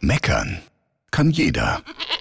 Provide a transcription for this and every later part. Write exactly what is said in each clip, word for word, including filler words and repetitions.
Meckern kann jeder.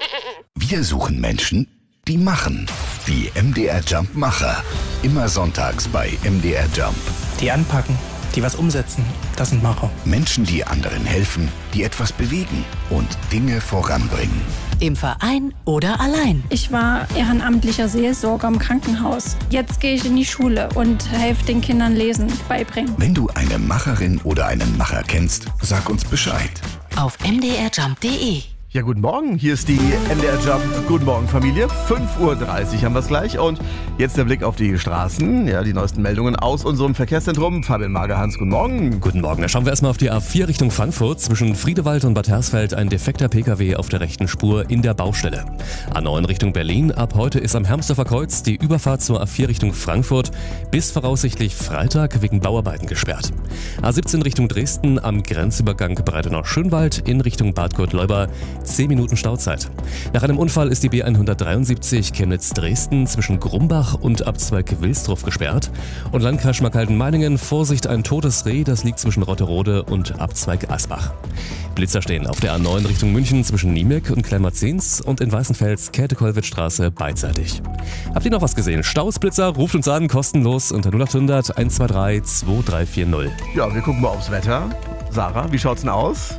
Wir suchen Menschen, die machen. Die M D R Jump Macher. Immer sonntags bei M D R Jump. Die anpacken, die was umsetzen, das sind Macher. Menschen, die anderen helfen, die etwas bewegen und Dinge voranbringen. Im Verein oder allein. Ich war ehrenamtlicher Seelsorger im Krankenhaus. Jetzt gehe ich in die Schule und helfe den Kindern Lesen beibringen. Wenn du eine Macherin oder einen Macher kennst, sag uns Bescheid. Auf m d r jump punkt d e. Ja, guten Morgen, hier ist die M D R Jump. Guten Morgen, Familie. fünf Uhr dreißig haben wir es gleich. Und jetzt der Blick auf die Straßen. Ja, die neuesten Meldungen aus unserem Verkehrszentrum. Fabian Magerhans, guten Morgen. Guten Morgen. Da schauen wir erstmal auf die A vier Richtung Frankfurt. Zwischen Friedewald und Bad Hersfeld ein defekter Pkw auf der rechten Spur in der Baustelle. A neun Richtung Berlin. Ab heute ist am Hermsdorfer Kreuz die Überfahrt zur A vier Richtung Frankfurt bis voraussichtlich Freitag wegen Bauarbeiten gesperrt. A siebzehn Richtung Dresden am Grenzübergang Breitenau-Schönwald in Richtung Bad Gottleuba. zehn Minuten Stauzeit. Nach einem Unfall ist die B hundertdreiundsiebzig Chemnitz-Dresden zwischen Grumbach und Abzweig Wilsdruff gesperrt. Und Landkreis Schmalkalden-Meiningen, Vorsicht, ein totes Reh, das liegt zwischen Rotterode und Abzweig Asbach. Blitzer stehen auf der A neun Richtung München zwischen Niemek und Kleinmarzens und in Weißenfels Käthe-Kollwitz-Straße beidseitig. Habt ihr noch was gesehen? Staus, Blitzer, ruft uns an, kostenlos unter null acht hundert eins zwei drei zwei drei vier null. Ja, wir gucken mal aufs Wetter. Sarah, wie schaut's denn aus?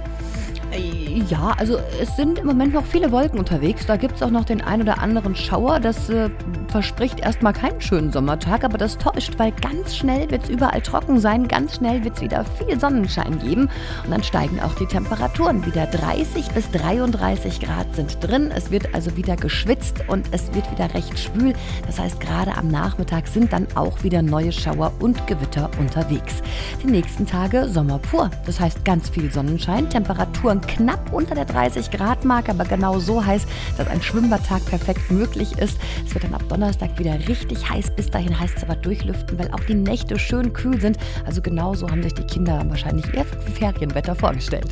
Ja, also es sind im Moment noch viele Wolken unterwegs. Da gibt es auch noch den ein oder anderen Schauer. Das äh, verspricht erstmal keinen schönen Sommertag, aber das täuscht, weil ganz schnell wird es überall trocken sein. Ganz schnell wird es wieder viel Sonnenschein geben. Und dann steigen auch die Temperaturen wieder. dreißig bis dreiunddreißig Grad sind drin. Es wird also wieder geschwitzt und es wird wieder recht schwül. Das heißt, gerade am Nachmittag sind dann auch wieder neue Schauer und Gewitter unterwegs. Die nächsten Tage Sommer pur. Das heißt, ganz viel Sonnenschein, Temperaturen knapp unter der dreißig Grad Marke, aber genau so heiß, dass ein Schwimmbadtag perfekt möglich ist. Es wird dann ab Donnerstag wieder richtig heiß. Bis dahin heißt es aber durchlüften, weil auch die Nächte schön kühl sind. Also genauso haben sich die Kinder wahrscheinlich eher für Ferienwetter vorgestellt.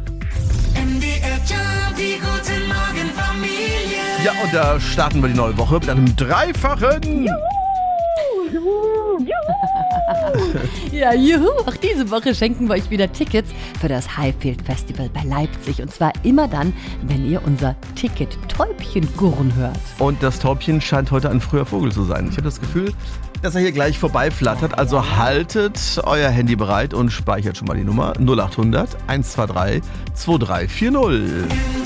M D R Jump, die gute Morgenfamilie. Ja, und da starten wir die neue Woche mit einem dreifachen... Ja, juhu! Auch diese Woche schenken wir euch wieder Tickets für das Highfield Festival bei Leipzig. Und zwar immer dann, wenn ihr unser Ticket-Täubchen-Gurren hört. Und das Täubchen scheint heute ein früher Vogel zu sein. Ich habe das Gefühl, dass er hier gleich vorbeiflattert. Also haltet euer Handy bereit und speichert schon mal die Nummer null acht hundert eins zwei drei zwei drei vier null.